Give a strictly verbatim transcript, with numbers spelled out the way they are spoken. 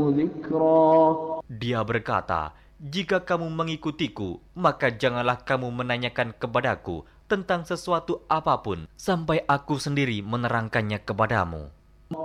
ذكرا. Dia berkata, "Jika kamu mengikutiku, maka janganlah kamu menanyakan kepadaku tentang sesuatu apapun sampai aku sendiri menerangkannya kepadamu."